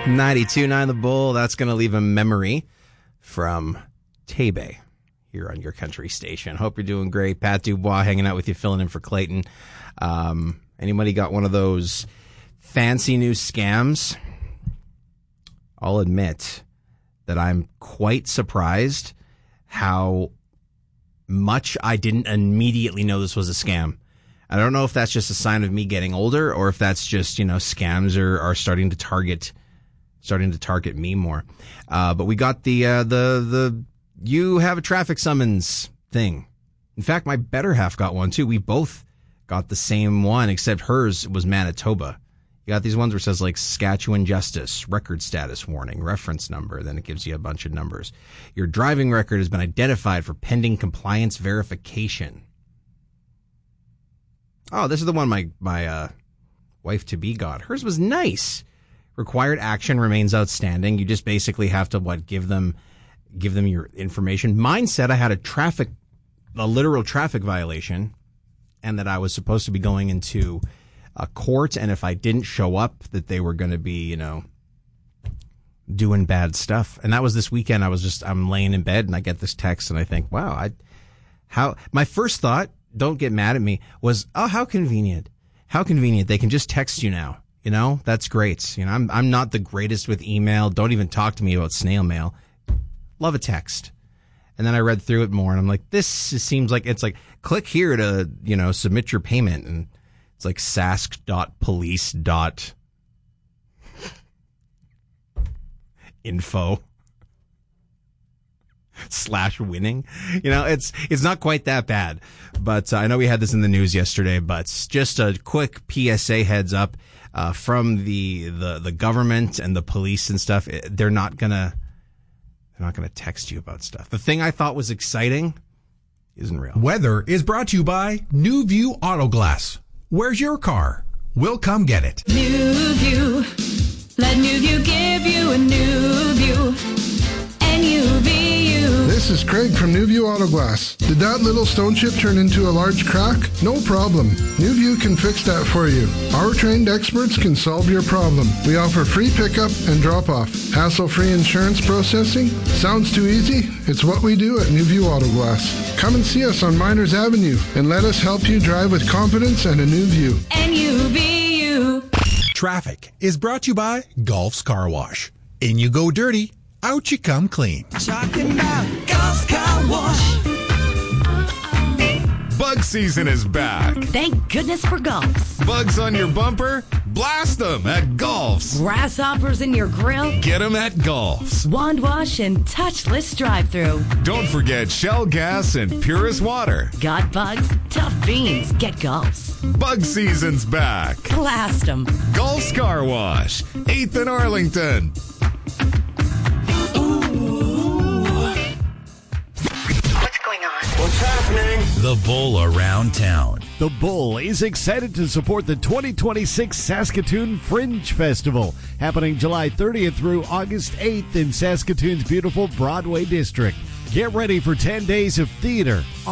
92.9 The Bull. That's going to leave a memory from Taybay here on your country station. Hope you're doing great. Pat Dubois hanging out with you, filling in for Clayton. Anybody got one of those fancy new scams? I'll admit that I'm quite surprised how much I didn't immediately know this was a scam. I don't know if that's just a sign of me getting older or if that's just, scams are starting to target me more. But we got the you have a traffic summons thing. In fact, my better half got one too. We both got the same one, except hers was Manitoba. You got these ones where it says like Saskatchewan Justice, record status warning, reference number. Then it gives you a bunch of numbers. Your driving record has been identified for pending compliance verification. Oh, this is the one my wife-to-be got. Hers was nice. Required action remains outstanding. You just basically have to, give them your information. Mine said I had a literal traffic violation and that I was supposed to be going into a court, and if I didn't show up, that they were going to be, doing bad stuff. And that was this weekend. I'm laying in bed and I get this text and I think, wow, my first thought, don't get mad at me, was, oh, how convenient. How convenient. They can just text you now. That's great. I'm not the greatest with email. Don't even talk to me about snail mail. Love a text. And then I read through it more and I'm like, this seems like it's like, click here to, submit your payment. And it's like sask.police.info/winning. It's not quite that bad. But I know we had this in the news yesterday, but just a quick PSA heads up from the government and the police and stuff. They're not gonna text you about stuff. The thing I thought was exciting isn't real. Weather is brought to you by New View Auto Glass. Where's your car? We'll come get it. New View. Let New View give you a new view. N-U-V-U. This is Craig from New View Auto Glass. Did that little stone chip turn into a large crack? No problem. New View can fix that for you. Our trained experts can solve your problem. We offer free pickup and drop-off. Hassle-free insurance processing? Sounds too easy? It's what we do at New View Auto Glass. Come and see us on Miners Avenue and let us help you drive with confidence and a new view. N-U-V-U. Traffic is brought to you by Golf's Car Wash. In you go dirty, out you come clean. Talking about Golf's Car Wash. Bug season is back. Thank goodness for Golf's. Bugs on your bumper? Blast them at Golf's. Grasshoppers in your grill? Get them at Golf's. Wand wash and touchless drive-thru. Don't forget Shell gas and Purist water. Got bugs? Tough beans. Get Golf's. Bug season's back. Blast them. Golf's Car Wash, 8th and Arlington. What's happening? The Bull Around Town. The Bull is excited to support the 2026 Saskatoon Fringe Festival, happening July 30th through August 8th in Saskatoon's beautiful Broadway district. Get ready for 10 days of theater,